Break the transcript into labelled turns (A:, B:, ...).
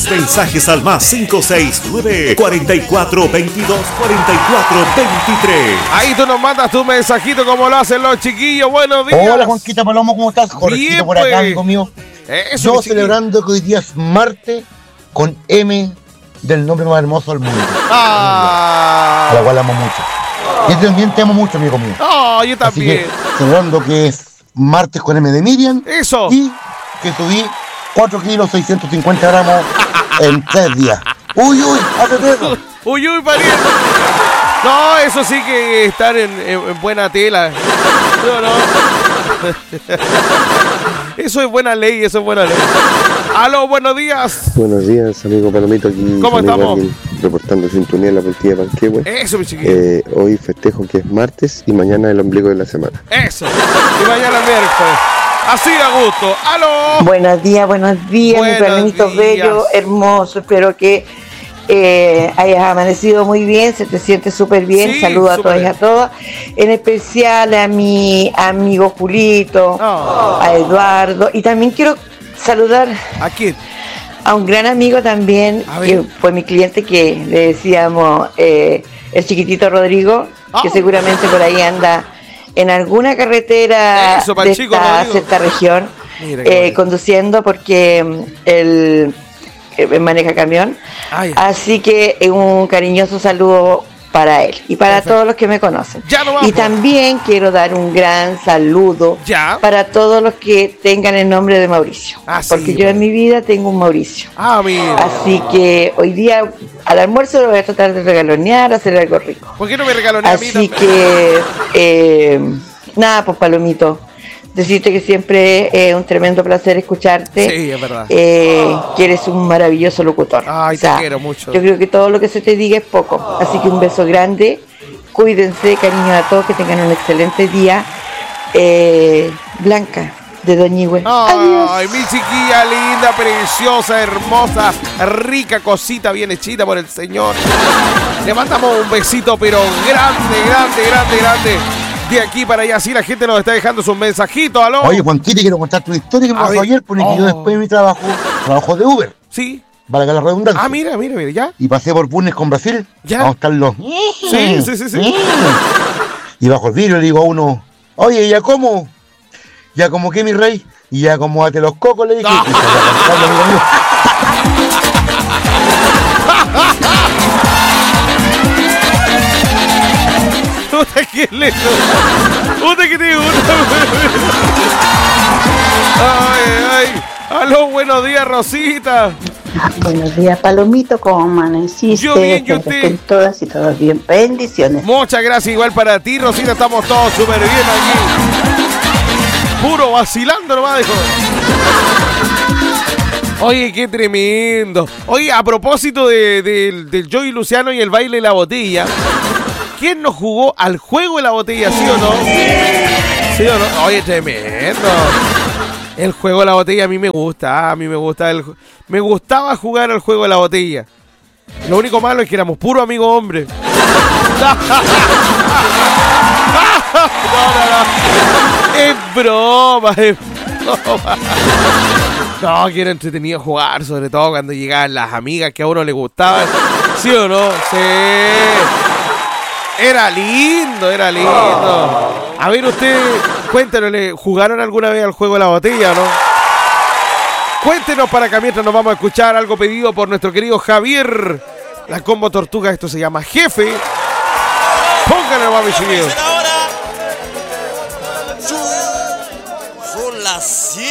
A: tus mensajes al más 569-4422-4423.
B: Ahí tú nos mandas tu mensajito como lo hacen los chiquillos. Buenos días.
C: Hola, Juanquita Palomo, ¿cómo estás? Jorgito
B: Bien,
C: por acá,
B: pues.
C: amigo mío.
B: Eso,
C: Yo celebrando que hoy día es martes con M del nombre más hermoso del mundo. A la cual amo mucho. Yo también te amo mucho, amigo mío.
B: Yo también.
C: Así que, celebrando que es martes con M de Miriam.
B: Eso.
C: Y que subí 4 kilos 650 gramos en 3 días. Uy, hazte eso.
B: Uy, pariente. No, eso sí que estar en buena tela. No. Eso es buena ley, Aló, buenos días.
D: Buenos días, amigo Palomito, aquí.
B: ¿Cómo estamos?
D: Reportando sintonía en la puntilla de Panquehue.
B: Eso, mi chiquillo.
D: Hoy festejo que es martes y mañana el ombligo de la semana.
B: Eso. Y mañana miércoles. Así a gusto. ¡Aló!
E: Buenos días, mi Palomito bello, hermoso. Espero que hayas amanecido muy bien, se te siente súper bien.
B: Sí,
E: saludos a todos y
B: bien.
E: a todas. En especial a mi amigo Julito, a Eduardo. Y también quiero saludar
B: ¿A quién?
E: a un gran amigo también, que fue mi cliente, que le decíamos el chiquitito Rodrigo, que seguramente por ahí anda en alguna carretera
B: Eso,
E: de
B: chico
E: esta
B: Rodrigo.
E: cierta región,
B: Mira qué bonito.
E: conduciendo, porque él maneja camión. Así que un cariñoso saludo para él y para todos los que me conocen.
B: Ya no vamos.
E: Y también quiero dar un gran saludo
B: Ya.
E: para todos los que tengan el nombre de Mauricio, porque yo en mi vida tengo un Mauricio.
B: Mira.
E: Así que hoy día al almuerzo lo voy a tratar de regalonear, hacer algo rico.
B: ¿Por qué no me regalonea a mí
E: Así
B: también?
E: que nada, pues Palomito, decirte que siempre es un tremendo placer escucharte.
B: Sí, es verdad.
E: Que eres un maravilloso locutor.
B: Te quiero mucho.
E: Yo creo que todo lo que se te diga es poco. Así que un beso grande. Cuídense, cariño a todos, que tengan un excelente día. Blanca, de Doñihue.
B: Ay, mi chiquilla linda, preciosa, hermosa, rica cosita, bien hechita por el Señor. Le mandamos un besito, pero grande. De aquí para allá, así la gente nos está dejando sus mensajitos. ¿Aló?
C: Oye, Juanquita, quiero contarte una historia que me pasó ayer, porque yo después de mi trabajo de Uber.
B: Sí.
C: Para que la redundancia.
B: Mira, ya.
C: Y pasé por Bulnes con Brasil.
B: Ya.
C: Vamos a estar los...
B: Sí.
C: Y bajo el vidrio le digo a uno, oye, ¿ya cómo? ¿Ya como qué, mi rey? Y ya como date los cocos, le dije. Y se fue a cantarle, amigo mío.
B: Puta, qué lindo. Puta, que te digo. Ay. Aló, buenos días, Rosita.
F: Buenos días, Palomito, ¿cómo amaneciste?
B: Yo bien, ¿y
F: Espero
B: usted?
F: que estén todas y todos bien. Bendiciones.
B: Muchas gracias, igual para ti, Rosita. Estamos todos súper bien aquí. Puro vacilando nomás, dijo. Oye, qué tremendo. Oye, a propósito del Joey Luciano y el baile de la botella, ¿quién nos jugó al juego de la botella, sí o no? ¿Sí o no? Oye, tremendo. El juego de la botella a mí me gusta. Me gustaba jugar al juego de la botella. Lo único malo es que éramos puro amigo hombre. No. Es broma. No, que era entretenido jugar, sobre todo cuando llegaban las amigas que a uno le gustaban. ¿Sí o no? Sí. Era lindo. A ver, usted, cuéntenos, ¿jugaron alguna vez al juego de la botella o no? Cuéntenos para que mientras nos vamos a escuchar algo pedido por nuestro querido Javier. La Combo Tortuga, esto se llama Jefe. Pónganle, mami, chiquillos.